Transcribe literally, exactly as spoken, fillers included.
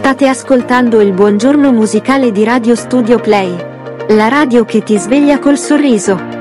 State ascoltando il buongiorno musicale di Radio Studio Play, la radio che ti sveglia col sorriso.